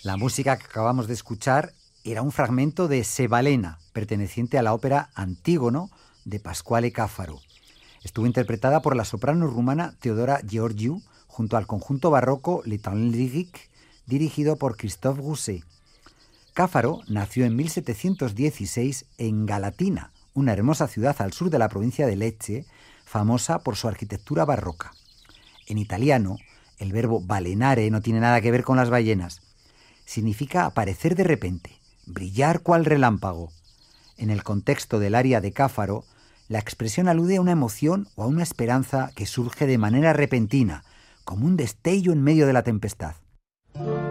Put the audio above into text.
La música que acabamos de escuchar era un fragmento de Sebalena, perteneciente a la ópera Antígono de Pasquale Cáfaro. Estuvo interpretada por la soprano rumana Teodora Georgiou junto al conjunto barroco Le Temps Lyrique, dirigido por Christophe Rousset. Cáfaro nació en 1716 en Galatina, una hermosa ciudad al sur de la provincia de Lecce, famosa por su arquitectura barroca. En italiano, el verbo balenare no tiene nada que ver con las ballenas. Significa aparecer de repente, brillar cual relámpago. En el contexto del aria de Cáfaro, la expresión alude a una emoción o a una esperanza que surge de manera repentina, como un destello en medio de la tempestad.